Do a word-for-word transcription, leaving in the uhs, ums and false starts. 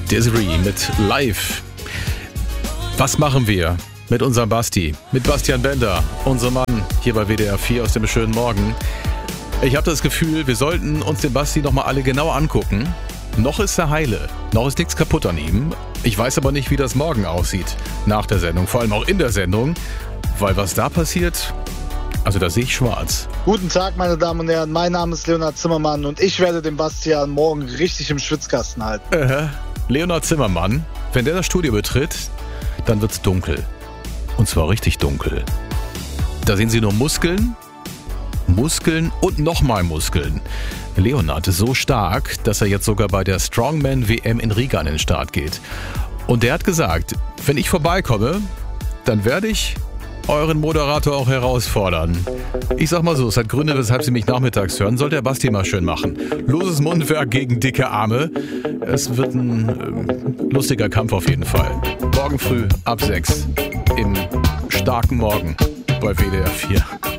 Desiree mit Live. Was machen wir mit unserem Basti? Mit Bastian Bender, unserem Mann hier bei W D R vier aus dem schönen Morgen. Ich habe das Gefühl, wir sollten uns den Basti nochmal alle genau angucken. Noch ist er heile, noch ist nichts kaputt an ihm. Ich weiß aber nicht, wie das morgen aussieht nach der Sendung, vor allem auch in der Sendung. Weil was da passiert, also da sehe ich schwarz. Guten Tag, meine Damen und Herren, mein Name ist Leonhard Zimmermann und ich werde den Bastian morgen richtig im Schwitzkasten halten. Äh, Leonhard Zimmermann, wenn der das Studio betritt, dann wird's dunkel. Und zwar richtig dunkel. Da sehen Sie nur Muskeln, Muskeln und nochmal Muskeln. Leonhard ist so stark, dass er jetzt sogar bei der Strongman W M in Riga an den Start geht. Und der hat gesagt, wenn ich vorbeikomme, dann werde ich euren Moderator auch herausfordern. Ich sag mal so, es hat Gründe, weshalb Sie mich nachmittags hören. Soll der Basti mal schön machen. Loses Mundwerk gegen dicke Arme. Es wird ein äh, lustiger Kampf auf jeden Fall. Morgen früh ab sechs im starken Morgen bei W D R vier.